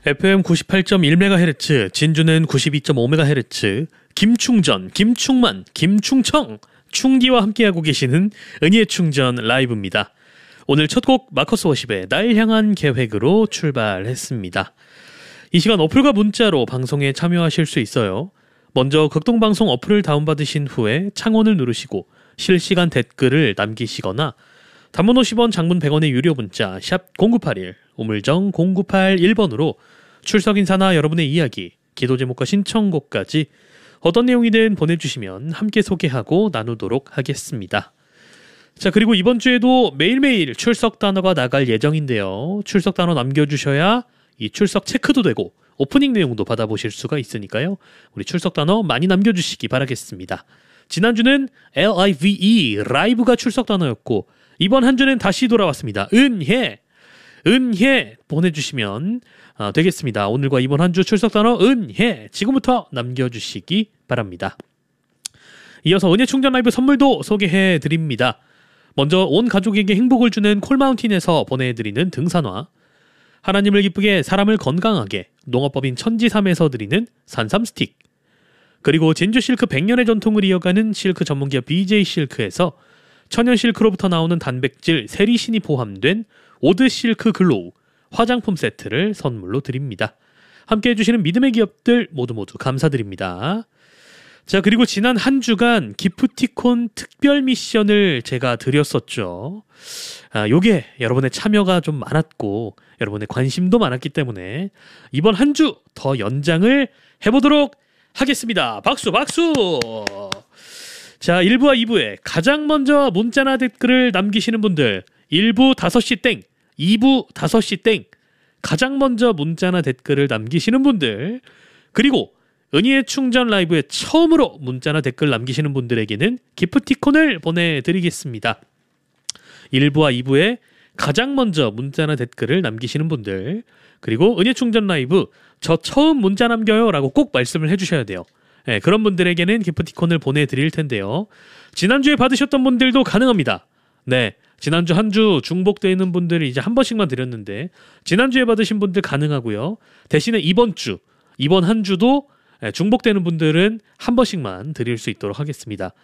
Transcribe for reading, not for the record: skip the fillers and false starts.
FM 98.1MHz, 진주는 92.5MHz, 김충전, 김충만, 김충청, 충기와 함께하고 계시는 은희의 충전 라이브입니다. 오늘 첫 곡 마커스 워십의 날 향한 계획으로 출발했습니다. 이 시간 어플과 문자로 방송에 참여하실 수 있어요. 먼저 극동방송 어플을 다운받으신 후에 창원을 누르시고 실시간 댓글을 남기시거나 단문 50원, 장문 100원의 유료 문자 샵 0981, 우물정 0981번으로 출석 인사나 여러분의 이야기, 기도 제목과 신청곡까지 어떤 내용이든 보내주시면 함께 소개하고 나누도록 하겠습니다. 자, 그리고 이번 주에도 매일매일 출석 단어가 나갈 예정인데요. 출석 단어 남겨주셔야 이 출석 체크도 되고 오프닝 내용도 받아보실 수가 있으니까요. 우리 출석 단어 많이 남겨주시기 바라겠습니다. 지난주는 LIVE, 라이브가 출석 단어였고 이번 한 주는 다시 돌아왔습니다. 은혜 보내주시면 되겠습니다. 오늘과 이번 한 주 출석 단어 은혜 지금부터 남겨주시기 바랍니다. 이어서 은혜 충전 라이브 선물도 소개해드립니다. 먼저 온 가족에게 행복을 주는 콜마운틴에서 보내드리는 등산화, 하나님을 기쁘게 사람을 건강하게 농업법인 천지삼에서 드리는 산삼 스틱, 그리고 진주 실크 100년의 전통을 이어가는 실크 전문기업 BJ 실크에서 천연 실크로부터 나오는 단백질 세리신이 포함된 오드 실크 글로우 화장품 세트를 선물로 드립니다. 함께 해주시는 믿음의 기업들 모두 감사드립니다. 자, 그리고 지난 한 주간 기프티콘 특별 미션을 제가 드렸었죠. 요게 여러분의 참여가 좀 많았고 여러분의 관심도 많았기 때문에 이번 한 주 더 연장을 해보도록 하겠습니다. 박수! 자, 1부와 2부에 가장 먼저 문자나 댓글을 남기시는 분들 1부 5시 땡, 2부 5시 땡, 가장 먼저 문자나 댓글을 남기시는 분들, 그리고 은희의 충전 라이브에 처음으로 문자나 댓글 남기시는 분들에게는 기프티콘을 보내드리겠습니다. 1부와 2부에 가장 먼저 문자나 댓글을 남기시는 분들, 그리고 은희 충전 라이브 저 처음 문자 남겨요 라고 꼭 말씀을 해주셔야 돼요. 네, 그런 분들에게는 기프티콘을 보내드릴 텐데요. 지난주에 받으셨던 분들도 가능합니다. 네, 지난주 한 주 중복되어 있는 분들이 이제 한 번씩만 드렸는데 지난주에 받으신 분들 가능하고요. 대신에 이번 한 주도 중복되는 분들은 한 번씩만 드릴 수 있도록 하겠습니다.